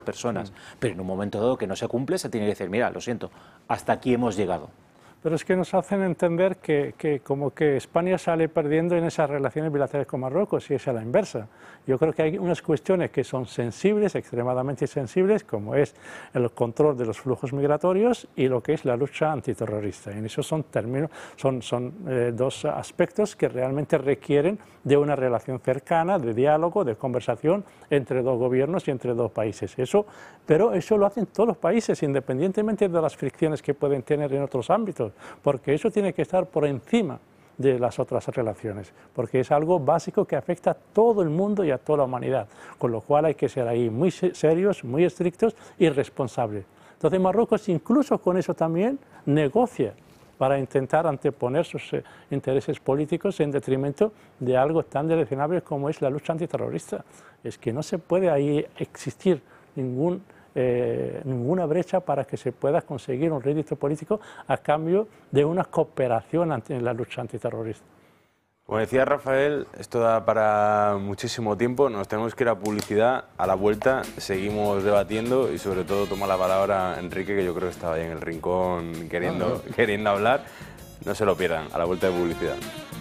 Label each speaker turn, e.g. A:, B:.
A: personas, pero en un momento dado que no se cumple se tiene que decir, mira, lo siento, hasta aquí hemos llegado.
B: Pero es que nos hacen entender que como que España sale perdiendo en esas relaciones bilaterales con Marruecos, y es a la inversa. Yo creo que hay unas cuestiones que son sensibles, extremadamente sensibles, como es el control de los flujos migratorios y lo que es la lucha antiterrorista. Y esos son términos, son dos aspectos que realmente requieren de una relación cercana, de diálogo, de conversación entre dos gobiernos y entre dos países. Pero eso lo hacen todos los países, independientemente de las fricciones que pueden tener en otros ámbitos, porque eso tiene que estar por encima de las otras relaciones, porque es algo básico que afecta a todo el mundo y a toda la humanidad, con lo cual hay que ser ahí muy serios, muy estrictos y responsables. Entonces Marruecos incluso con eso también negocia para intentar anteponer sus intereses políticos en detrimento de algo tan direccionable como es la lucha antiterrorista. Es que no se puede ahí existir ninguna brecha para que se pueda conseguir un rédito político a cambio de una cooperación en la lucha antiterrorista.
C: Como decía Rafael, esto da para muchísimo tiempo, nos tenemos que ir a publicidad, a la vuelta seguimos debatiendo y sobre todo toma la palabra Enrique, que yo creo que estaba ahí en el rincón queriendo hablar. No se lo pierdan, a la vuelta de publicidad.